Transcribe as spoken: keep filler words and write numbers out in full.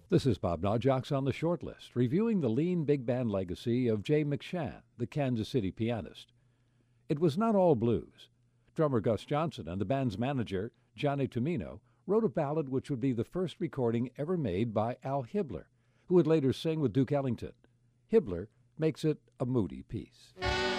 This is Bob Nodjocks on the Short List, reviewing the lean big band legacy of Jay McShann, the Kansas City pianist. It was not all blues. Drummer Gus Johnson and the band's manager, Johnny Tumino, wrote a ballad which would be the first recording ever made by Al Hibbler, who would later sing with Duke Ellington. Hibbler makes it a moody piece.